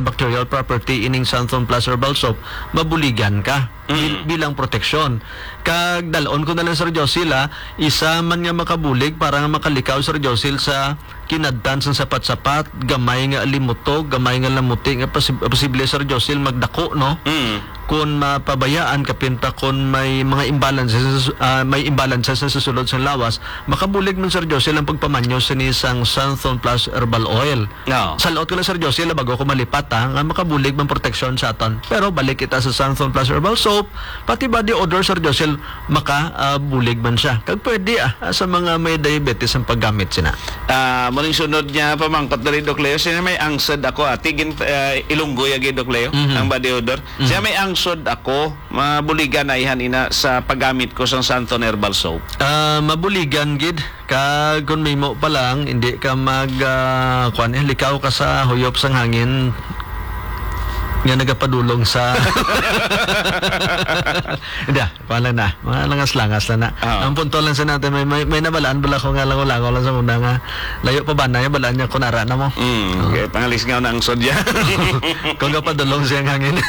antibacterial property ining Santon Plus Herbal Soap, mabuligan ka bilang proteksyon. Kag dalon ko na lang Sir Josil, isa man nga makabulig para nga makalikaw Sir Josil sa kinadtan sa sapat-sapat, gamay nga alimutog, gamay nga lamuti nga posible Sir Josil magdako, no? Kung mapabayaan kapinta kung may mga imbalances sa susunod sa lawas, makabulig man Sir Josil ang pagpamanyo sa isang Santon Plus Herbal Oil. No. Salot ko lang Sir Josil bago ko malipat nga makabulig man proteksyon sa aton. Pero balik kita sa Santon Plus Herbal Soap, pati body odor Sir Josil makabulig man siya. Kag pwede sa mga may diabetes ang paggamit sina. Muling sunod niya pamangkot na rin Doc Leo, siya may angsad ako tigin ilunggoy agi Doc Leo ang body odor. Siya may angsod ako mabuligan na ihan ina sa paggamit ko sa Santon Herbal Soap. Mabuligan gid kag kun may mo pa lang hindi ka likaw ka sa huyop sang hangin nga nagapadulong sa hindi, pala na mga langas-langas na ang punto lang sa natin may nabalaan bala ko nga lango-lango lang sa muna nga layo pa ba na yung balaan niya kunara na mo okay, pangalis nga na ang sodya kung kapadulong siyang hangin.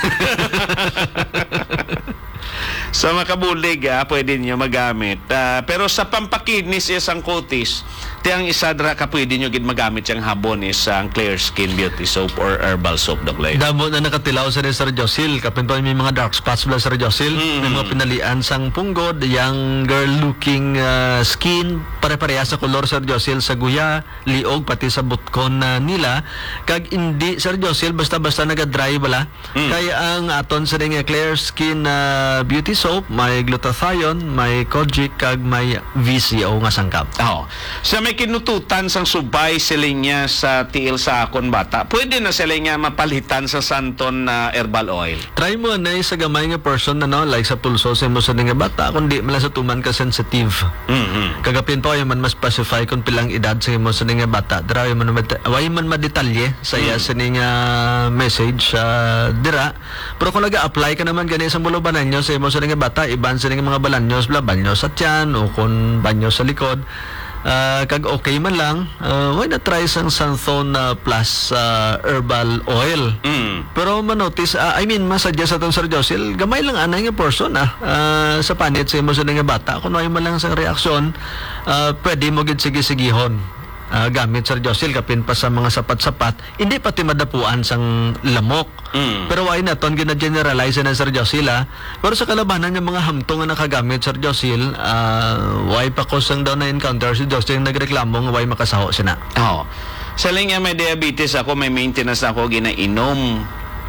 Sa makabulig, pwede niyo magamit. Pero sa pampakinis isang kutis, tiyang isadra ka pwede niyo gid magamit siyang habon isang Clear Skin Beauty Soap or Herbal Soap, Doc Leo. Damo na nakatilaw sa Sir Josil. Kapinto may mga dark spots bala Sir Josil. May mga pinalian sang punggod, young girl-looking skin, pare-pareha sa kolor Sir Josil sa guya, liog, pati sa butkon nila. Kag hindi Sir Josil, basta-basta naga-dry bala. Kaya ang aton sa nga Clear Skin Beauty Soap, may glutathione, may kojic, kag may VCO nga sangkap. Sa may kinututan sang subay siling niya sa tiil sa akon bata, pwede na sila niya mapalitan sa Santon Herbal Oil. Try mo na sa gamay nga person na like sa pulso sa mo sa nga bata, kundi mala sa tuman ka sensitive. Kagapin pa yung man mas specify kung pilang edad sa mo sa nga bata. Dira man madetalye sa iya sa nga message dira. Pero kung naga-apply ka naman gani sa bulubanan nyo sa mo sa nga bata, iban sa nga mga balanyos, banyo sa tiyan o kung banyo sa likod. Kag okay man lang, why not try sang Santon Plus Herbal Oil. Pero manotice, masuggest atong Sir Josil, gamay lang anay nga person sa panit sa mo sa nga bata. Kung may man lang sang reaksyon, pwede mo gid sige-sigihon. Gamit Sir Josil kapin pa sa mga sapat-sapat, hindi pati madapuan sang lamok. Pero why na ton gina-generalize na Sir Josil pero sa kalabanan ng mga hamtong na nakagamit Sir Josil, why pa ko sang daw na encounter si Josil nagreklamo nga why makasaho sina. Saling niya may diabetes ako, may maintenance ako ginainom.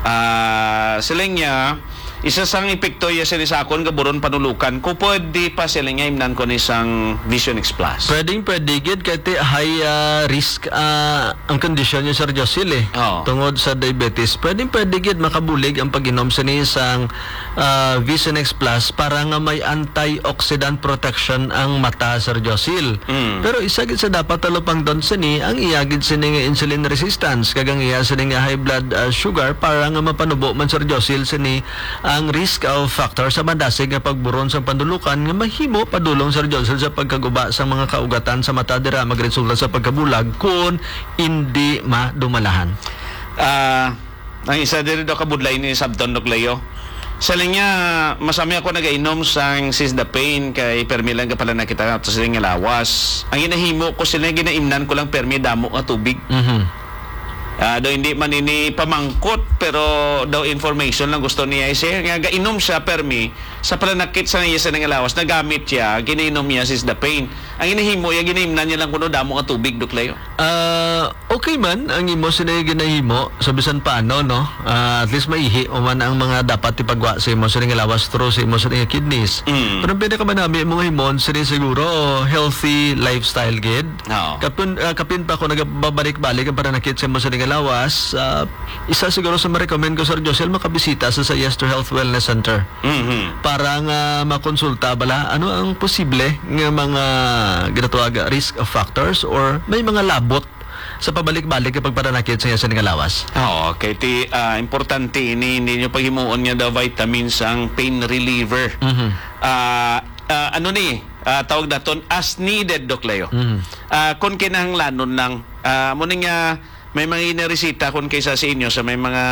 Saling niya isa sang epekto ya sa akon gaburon panulukan ko pwede pa sila nga imnan ko isang Vision X Plus. Pwede gid kay high risk ang condition niya Sir Josil tungod sa diabetes. Pwede gid makabulig ang pag-inom sa isang Vision X Plus para nga may antioxidant protection ang mata Sir Josil. Pero isa gid sa dapat talupang don sini ang iyagid sini nga insulin resistance kagang iya sini nga high blood sugar para nga mapanubo man Sir Josil sini ang risk of factor sa bandasig nga pagburon sa pandulukan nga mahimo padulong Sir Johnson sa pagkaguba sa mga kaugatan sa mata dira magresulta sa pagkabulag kung hindi madumalahan. Ang isa diri do kabudlay ni Sabton Doc Leo. Saling niya masami ako nagainom sang Sisdapain kay permi lang ka pala nakita to sila nga lawas. Ang ginahimo ko sila ginaimnan ko lang permi damo nga tubig. Daw hindi man ini pamangkot pero daw information lang gusto niya i-share nga gainom siya permi sa pananakit sa niya sa nangalawas nagamit siya ginainom niya Sisdapain ang inahimo ya ginaimnan niya lang kuno damo nga tubig Doc Leo. Okay man ang imo sinay ginahimo sa bisan paano no at least maihi o man ang mga dapat ipagwa sa imo sa nangalawas through sa imo sa kidneys. Pero pwede ka man namin mga himon sini siguro healthy lifestyle gid. Kapin pa ko nagbabalik-balik ang pananakit sa imo sa lawas, isa siguro sa ma-recommend ko Sir Josil makabisita sa Yester Health Wellness Center para nga makonsulta bala ano ang posible nga mga ginatawag risk factors or may mga labot sa pabalik-balik kapag pananakit sa nga lawas. Okay, importante ini ninyo paghimuon nga daw vitamins ang pain reliever. Tawag naton as needed Doc Leo. Kung kinahanglanon lang mo nga may mga inaresita kung kaysa sa inyo sa may mga